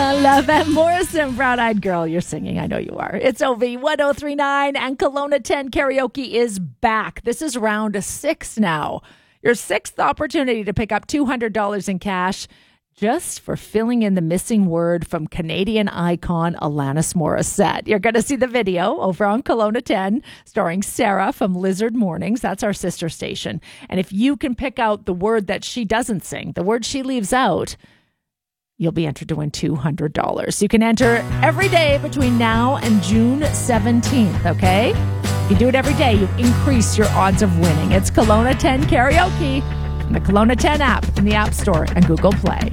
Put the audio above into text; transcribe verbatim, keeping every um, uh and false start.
Love Van Morrison, Brown Eyed Girl. You're singing. I know you are. It's O V one oh three point nine and Kelowna ten Karaoke is back. This is round six now. Your sixth opportunity to pick up two hundred dollars in cash just for filling in the missing word from Canadian icon Alanis Morissette. You're going to see the video over on Kelowna ten starring Sarah from Lizard Mornings. That's our sister station. And if you can pick out the word that she doesn't sing, the word she leaves out, you'll be entered to win two hundred dollars. You can enter every day between now and June seventeenth, okay? If you do it every day, you increase your odds of winning. It's Kelowna ten Karaoke on the Kelowna ten app in the App Store and Google Play.